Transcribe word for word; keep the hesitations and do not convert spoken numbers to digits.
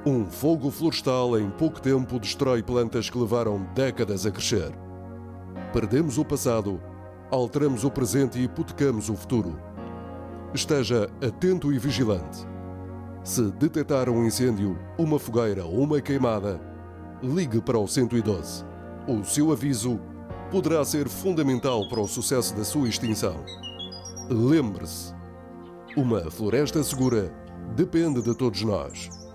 Um fogo florestal em pouco tempo destrói plantas que levaram décadas a crescer. Perdemos o passado, alteramos o presente e hipotecamos o futuro. Esteja atento e vigilante. Se detectar um incêndio, uma fogueira ou uma queimada, ligue para o cento e doze. O seu aviso poderá ser fundamental para o sucesso da sua extinção. Lembre-se, uma floresta segura depende de todos nós.